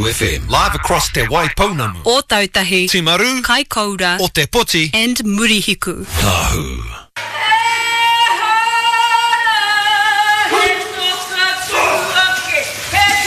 FM. Live across Te Waipounamu. O Tautahi, Timaru. Kaikoura, O Te Poti. and Murihiku. Tahu.